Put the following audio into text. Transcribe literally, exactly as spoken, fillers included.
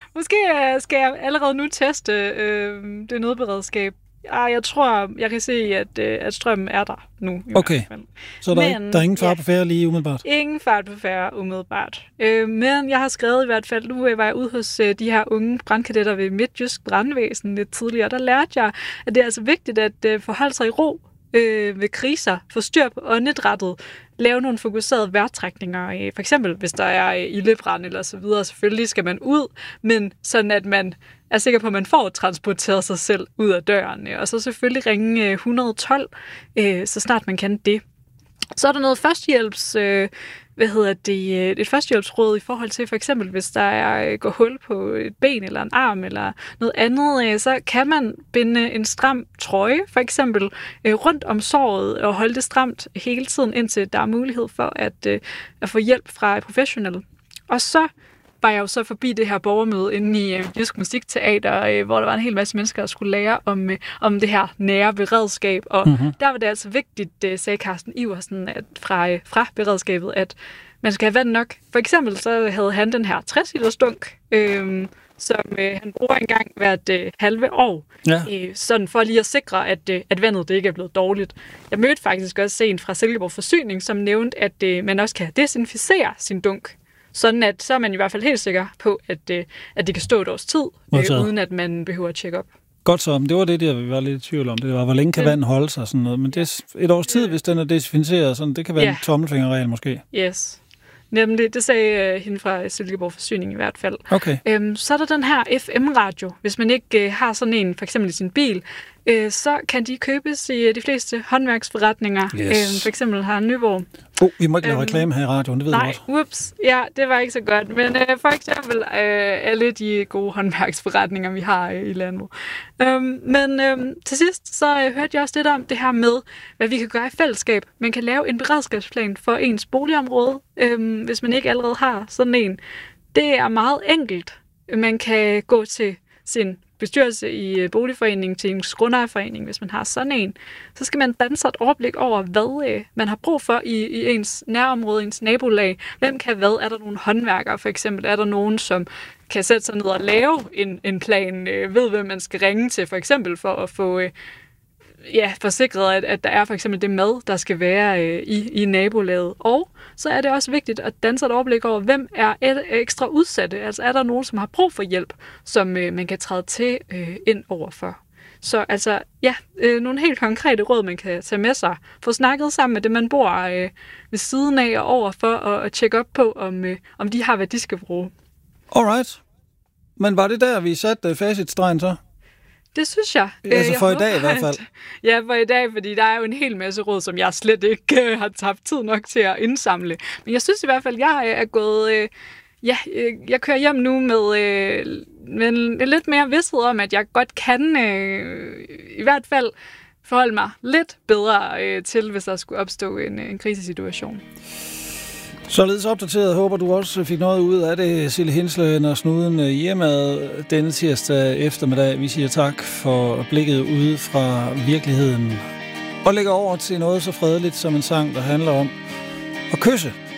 Måske skal jeg allerede nu teste øh, det nødberedskab. Ah, jeg tror, jeg kan se, at, at strømmen er der nu. Okay, så der, men, er, der er ingen fart på færre lige umiddelbart? Ingen fart på færre umiddelbart. Øh, men jeg har skrevet i hvert fald, nu var jeg ude hos øh, de her unge brandkadetter ved Midtjysk Brandvæsen lidt tidligere, der lærte jeg, at det er altså vigtigt at øh, forholde sig i ro øh, ved kriser, få styr på åndedrættet, lave nogle fokuserede vejrtrækninger. Øh, for eksempel, hvis der er øh, ildebrand eller så videre, selvfølgelig skal man ud, men sådan at man er sikker på, at man får transporteret sig selv ud af døren. Og så selvfølgelig ringe et et to, øh, så snart man kan det. Så er der noget førstehjælps, øh, hvad hedder det, et førstehjælpsråd i forhold til for eksempel, hvis der er går hul på et ben eller en arm eller noget andet, øh, så kan man binde en stram trøje for eksempel øh, rundt om såret og holde det stramt hele tiden, indtil der er mulighed for at, øh, at få hjælp fra et professionel. Og så var jeg jo så forbi det her borgermøde inde i øh, Jysk Musikteater, øh, hvor der var en hel masse mennesker, der skulle lære om, øh, om det her nære beredskab. Og mm-hmm. der var det altså vigtigt, øh, sagde Carsten Iversen at fra, øh, fra beredskabet, at man skal have vand nok. For eksempel så havde han den her tres liters dunk, øh, som øh, han bruger engang hvert øh, halve år. Ja. Øh, sådan for lige at sikre, at, øh, at vandet det ikke er blevet dårligt. Jeg mødte faktisk også en fra Silkeborg Forsyning, som nævnte, at øh, man også kan desinficere sin dunk. Sådan at så er man i hvert fald helt sikker på, at, øh, at det kan stå et års tid, øh, uden at man behøver at tjekke op. Godt så, men det var det, der vi var lidt i tvivl om. Det var, hvor længe kan vand holde sig sådan noget. Men det er et års tid, hvis den er desinficeret, sådan, det kan være ja. en tommelfingerregel måske. Yes. Nemlig, det sagde øh, hende fra Silkeborg Forsyning i hvert fald. Okay. Øhm, så er der den her F M-radio. Hvis man ikke øh, har sådan en, for eksempel i sin bil, øh, så kan de købes i de fleste håndværksforretninger. Yes. Øhm, for eksempel har Nyborg. Oh, vi må ikke lave øhm, reklame her i radioen, det ved nej, jeg godt. Nej, ups. Ja, det var ikke så godt. Men øh, for eksempel øh, alle de gode håndværksforretninger, vi har øh, i landet. Øhm, men øh, til sidst, så øh, hørte jeg også lidt om det her med, hvad vi kan gøre i fællesskab. Man kan lave en beredskabsplan for ens boligområde, øh, hvis man ikke allerede har sådan en. Det er meget enkelt. Man kan gå til sin bestyrelse i boligforeningen, til en grundejerforening, hvis man har sådan en. Så skal man danne sig et overblik over, hvad øh, man har brug for i, i ens nærområde, ens nabolag. Hvem kan hvad? Er der nogle håndværkere for eksempel? Er der nogen, som kan sætte sig ned og lave en, en plan? Øh, ved, hvem man skal ringe til for eksempel for at få øh, ja, forsikret, at, at der er for eksempel det mad, der skal være øh, i, i nabolaget. Og så er det også vigtigt at danne sig et overblik over, hvem er ekstra udsatte. Altså er der nogen, som har brug for hjælp, som øh, man kan træde til øh, ind overfor. Så altså, ja, øh, nogle helt konkrete råd, man kan tage med sig. Få snakket sammen med det, man bor øh, ved siden af og overfor, og, og tjekke op på, om, øh, om de har, hvad de skal bruge. Alright. Men var det der, vi satte facitstregen så? Det synes jeg. Altså for jeg i dag håber, i hvert fald. At, ja, for i dag, fordi der er jo en hel masse råd, som jeg slet ikke øh, har tabt tid nok til at indsamle. Men jeg synes i hvert fald, at jeg er gået... Øh, ja, øh, jeg kører hjem nu med, øh, med lidt mere vidsthed om, at jeg godt kan øh, i hvert fald forholde mig lidt bedre øh, til, hvis der skulle opstå en, en krisesituation. Således opdateret håber du også fik noget ud af det, Sille Hindsle, når snuden hjemad denne tirsdag eftermiddag. Vi siger tak for blikket ude fra virkeligheden og lægger over til noget så fredeligt som en sang, der handler om at kysse.